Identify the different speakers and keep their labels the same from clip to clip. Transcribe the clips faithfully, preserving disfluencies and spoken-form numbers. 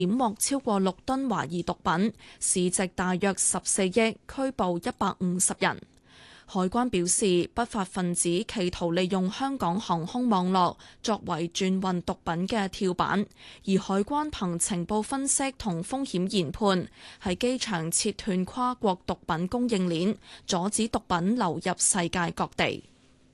Speaker 1: 檢獲超過六噸懷疑毒品，市值大約十四億，拘捕一百五十人。海關表示，不法分子企圖利用香港航空網絡作為轉運毒品嘅跳板，而海關憑情報分析同風險研判，喺機場切斷跨國毒品供應鏈，阻止毒品流入世界各地。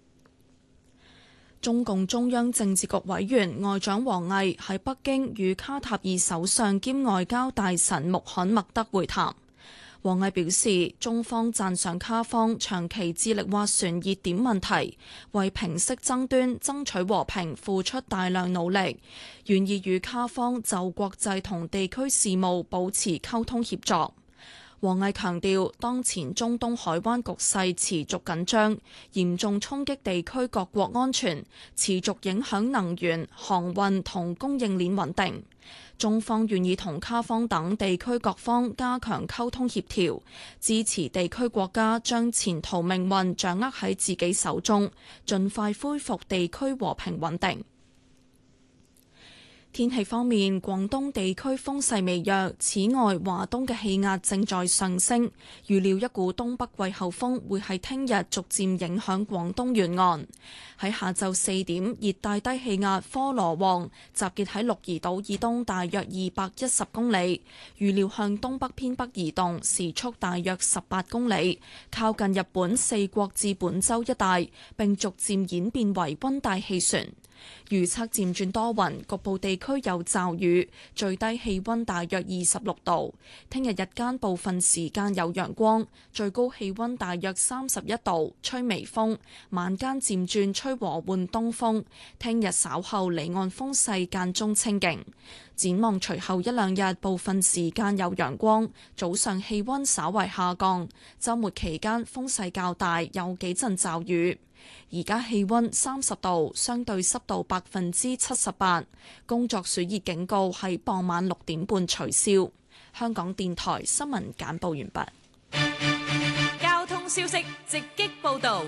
Speaker 1: 中共中央政治局委員外長王毅喺北京與卡塔爾首相兼外交大臣穆罕默德會談。王毅表示，中方讚賞卡方長期致力斡旋熱點問題，為平息爭端、爭取和平付出大量努力，願意與卡方就國際同地區事務保持溝通協作。王毅強調，當前中東海灣局勢持續緊張，嚴重衝擊地區各國安全，持續影響能源、航運同供應鏈穩定。中方願意同卡方等地區各方加強溝通協調，支持地區國家將前途命運掌握喺自己手中，盡快恢復地區和平穩定。天氣方面，廣東地區風勢微弱，此外，華東嘅氣壓正在上升，預料一股東北季候風會喺聽日逐漸影響廣東沿岸。喺下晝四點，熱帶低氣壓科羅旺集結喺鹿兒島以東大約二百一十公里，預料向東北偏北移動，時速大約十八公里，靠近日本四國至本州一帶，並逐漸演變為溫帶氣旋。預測漸轉多雲，局部地區有驟雨，最低氣溫大約二十六度。聽日日間部分時間有陽光，最高氣溫大約三十一度，吹微風，晚間漸轉吹和緩東風。聽日稍後離岸風勢間中清勁。展望隨後一兩日部分時間有陽光，早上氣溫稍為下降，週末期間風勢較大，有幾陣驟雨。而家氣溫三十度，相對濕度百分之七十八。工作暑熱警告喺傍晚六點半取消。香港電台新聞簡報完畢。
Speaker 2: 交通消息直擊報道。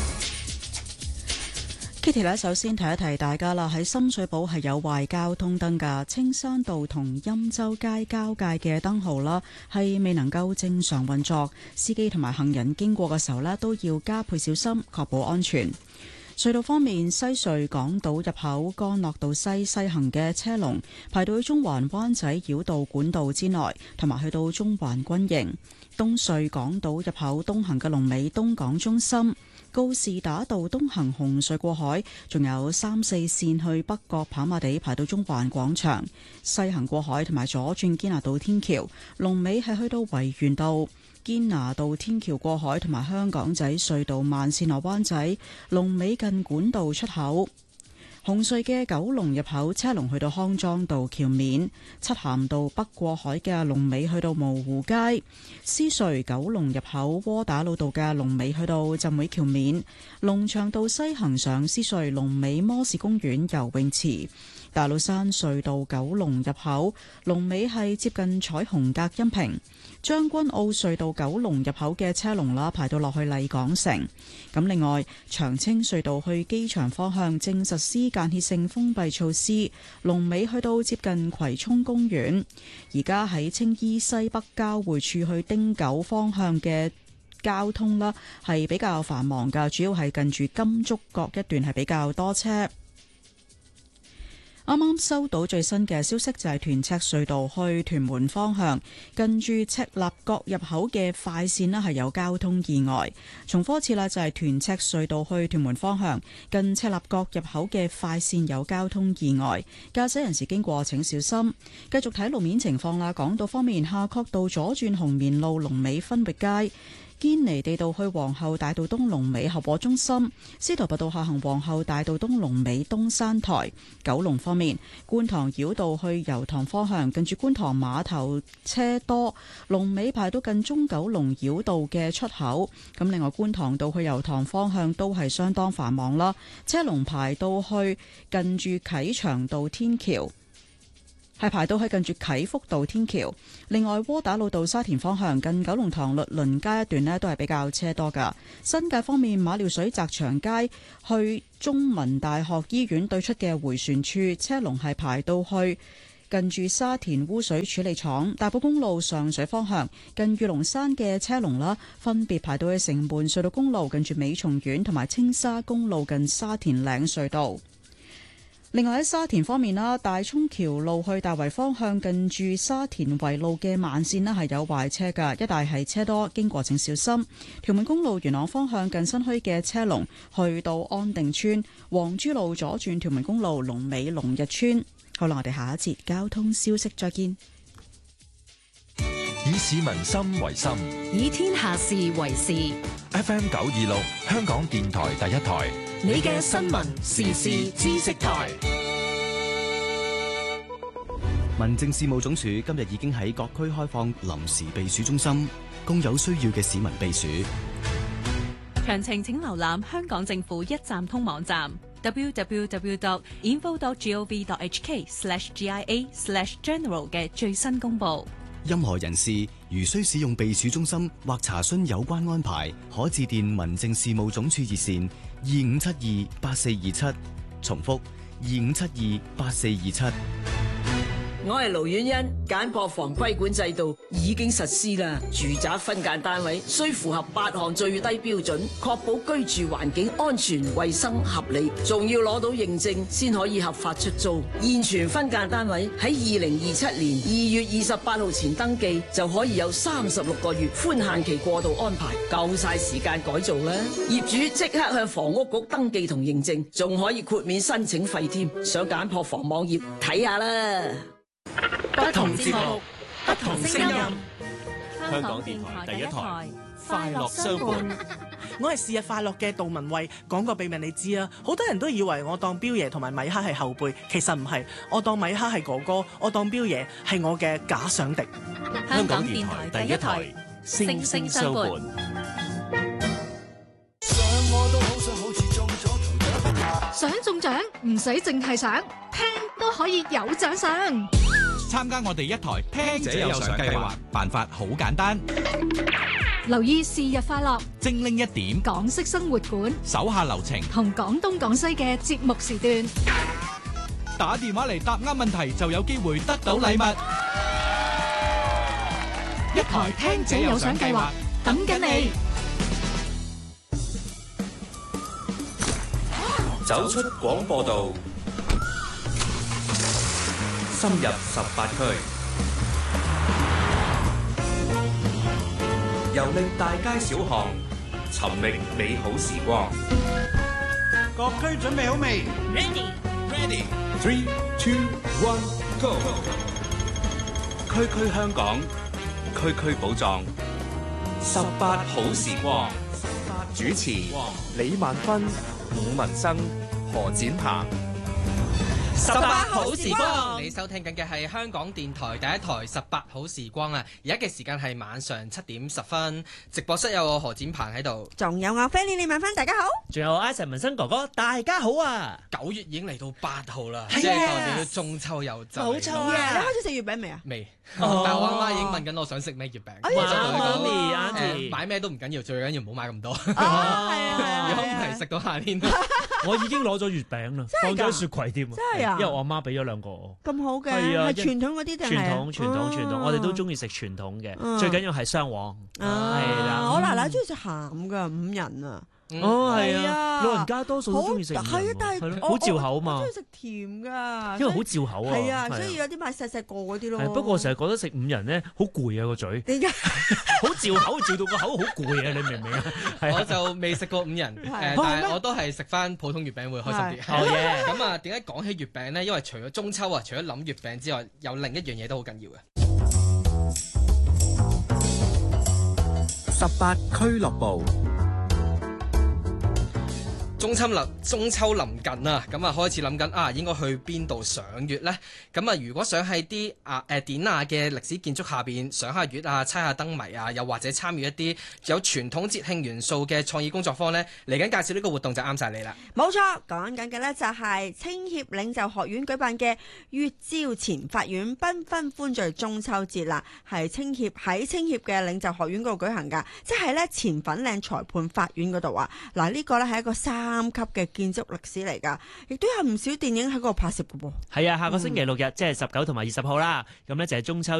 Speaker 3: Kitty 咧，首先提一提大家啦，喺深水埗係有壞交通燈㗎，青山道同欽州街交界嘅燈號啦，係未能夠正常運作，司機同埋行人經過嘅時候咧，都要加倍小心，確保安全。隧道方面，西隧港島入口干諾道西西行嘅車龍排到去中環灣仔繞道管道之內，同埋去到中環軍營。東隧港島入口東行嘅龍尾東港中心。告士打道東行紅隧過海，仲有三四線去北角跑馬地排到中環廣場；西行過海同埋左轉堅拿道天橋，龍尾係去到維園道。堅拿道天橋過海同埋香港仔隧道慢線落灣仔，龍尾近管道出口。紅隧嘅九龍入口車龍去到康莊道橋面，漆咸道北過海嘅龍尾去到蕪湖街，獅隧九龍入口窩打老道嘅龍尾去到浸會橋面，龍翔道西行上獅隧龍尾摩士公園游泳池，大老山隧道九龍入口龍尾係接近彩虹隔音屏，將軍澳隧道九龍入口嘅車龍啦排到落去麗港城。咁另外長青隧道去機場方向正實施間歇性封閉措施，龍尾去到接近葵涌公園。而家喺青衣西北交匯處去汀九方向嘅交通啦係比較繁忙噶，主要係近住金竹角一段係比較多車。啱啱收到最新嘅消息，就係屯赤隧道去屯門方向，近住赤鱲角入口嘅快線呢係有交通意外。重複一次啦，就係屯赤隧道去屯門方向，近赤鱲角入口嘅快線有交通意外，駕駛人士經過請小心。繼續睇路面情況啦，港島方面，夏慤道左轉紅棉路龍尾分域街。堅尼地道去皇后大道東龍尾合和中心，司徒拔道下行皇后大道東龍尾東山台。九龍方面，觀塘繞道去油塘方向，近住觀塘碼頭車多，龍尾排到近中九龍繞道嘅出口。咁另外觀塘道去油塘方向都係相當繁忙啦，車龍排到去近住啟祥道天橋。係排到去近住啟福道天橋，另外窩打老道沙田方向近九龍塘律倫街一段呢都係比較車多噶。新界方面，馬料水澤祥街去中文大學醫院對出嘅迴旋處車龍係排到去近住沙田污水處理廠；大埔公路上水方向近御龍山嘅車龍啦，分別排到去城門隧道公路近住美松苑，同埋青沙公路近沙田嶺隧道。另外喺沙田方面啦，大涌橋路去大圍方向近住沙田圍路嘅慢線呢係有壞車㗎，一帶係車多，經過請小心。屯門公路元朗方向近新墟嘅車龍去到安定村，黃珠路左轉屯門公路龍尾龍日村。好啦，我哋下一節交通消息再見。
Speaker 4: 以市民心為心，
Speaker 2: 以天下事為事。
Speaker 4: F M 九二六香港電台第一台，
Speaker 2: 你嘅新聞時事知識台。
Speaker 5: 民政事務總署今日已經喺各區開放臨時避暑中心，供有需要嘅市民避暑。
Speaker 2: 詳情請瀏覽香港政府一站通網站 double-u double-u double-u dot info dot gov dot h k slash g i a slash general 嘅最新公佈。
Speaker 5: 任何人士如需使用避暑中心或查詢有關安排，可致電民政事務總署熱線二五七二八四二七，重複二五七二八四二七。
Speaker 6: 我係盧婉欣，簡樸房規管制度已經實施啦。住宅分間單位需符合八項最低標準，確保居住環境安全、衛生、合理，仲要攞到認證先可以合法出租。現存分間單位喺二零二七年二月二十八號前登記，就可以有三十六個月寬限期過渡安排，夠晒時間改造啦。業主即刻向房屋局登記同認證，仲可以豁免申請費添。上簡樸房網頁睇下啦。
Speaker 2: 不同節目，不同聲音。
Speaker 7: 香港電台第一台，快樂相伴。
Speaker 8: 我係是日快樂嘅杜文慧，講個秘密你知啊！好多人都以為我當彪爺同埋米克係後輩，其實唔係，我當米克係哥哥，我當彪爺係我嘅假想敵。
Speaker 2: 香港電台第一台，聲聲相伴。
Speaker 9: 想中獎唔使淨係想，聽都可以有獎賞。
Speaker 10: 參加我哋一台聽者有獎計劃，辦法好簡單。
Speaker 9: 留意是日快樂，
Speaker 10: 精靈一點，
Speaker 9: 港式生活館，
Speaker 10: 手下留情，
Speaker 9: 同廣東廣西嘅節目時段。
Speaker 10: 打電話嚟答啱問題就有機會得到禮物。
Speaker 9: 一台聽者有獎計劃，等緊你。
Speaker 11: 走出廣播道，深入十八區，遊歷大街小巷，尋覓美好時光。
Speaker 12: 各區準備好未
Speaker 2: ？Ready,
Speaker 10: ready.
Speaker 11: Three, two, one, go！ 區區香港，區區寶藏，十八好時光。主持李萬芬、伍文生、何展鵬。
Speaker 13: 十八好時光，你收聽緊嘅係香港電台第一台十八好時光啊！而家嘅時間係晚上七點十分，直播室有我何展鵬喺度，
Speaker 14: 仲有我 Fanny 李萬芬，大家好，
Speaker 15: 仲有我 Ivan 文生哥哥，大家好啊！
Speaker 13: 九月已經嚟到八號啦，即係代表中秋又就嚟。
Speaker 14: 冇錯啊！你開始食月餅未啊？
Speaker 13: 未，但係我阿媽已經問緊我想食咩月餅。
Speaker 15: 哎呀，媽咪阿
Speaker 13: 姐買咩都唔緊要，最緊要唔好買咁多。
Speaker 14: 啊，係啊，
Speaker 13: 如果唔係食到夏天。
Speaker 15: 我已經攞咗月餅啦，放咗喺雪櫃添。
Speaker 14: 真係啊！
Speaker 15: 因為我阿媽俾咗兩個。
Speaker 14: 咁好嘅，
Speaker 15: 係啊，
Speaker 14: 係傳統嗰啲定係？
Speaker 15: 傳統傳統傳統，我哋都中意食傳統嘅，最緊要係雙黃。係啦，
Speaker 14: 我奶奶中意食鹹㗎，五仁啊。
Speaker 15: 哦，係啊，老人家多數都中意食，
Speaker 14: 係啊，但係
Speaker 15: 好照口嘛。
Speaker 14: 我中意食甜㗎，
Speaker 15: 因為好照口啊。
Speaker 14: 係啊，所以有啲買細細個嗰啲咯。
Speaker 15: 不過我成日覺得食五仁咧好攰啊個嘴。
Speaker 14: 點解？
Speaker 15: 好照口，照到個口好攰啊！你明唔明啊？
Speaker 13: 我就未食過五仁，誒，但係我都係食翻普通月餅會開心啲。
Speaker 15: 好嘢！
Speaker 13: 咁啊，點解講起月餅咧？因為除咗中秋啊，除咗諗月餅之外，有另一樣嘢都好緊要嘅。
Speaker 4: 十八俱樂部。
Speaker 13: 中秋臨中秋臨近啊，咁啊開始諗緊啊，應該去邊度賞月呢？咁啊，如果想喺啲啊誒典雅嘅歷史建築下邊賞下月啊、猜下燈謎啊，又或者參與一啲有傳統節慶元素嘅創意工作坊呢，嚟緊介紹呢個活動就啱晒你啦。
Speaker 14: 冇錯，講緊嘅呢就係青協領袖學院舉辦嘅月照前法院繽紛歡聚中秋節啦，係青協喺青協嘅領袖學院嗰度舉行㗎，即係呢前粉嶺裁判法院嗰度啊。嗱，呢個呢係一個三三級嘅建築歷史嚟㗎，亦都有唔少電影喺嗰度拍攝㗎噃。
Speaker 15: 係啊，下個星期六日即係十九同埋二十號啦，咁呢就係中秋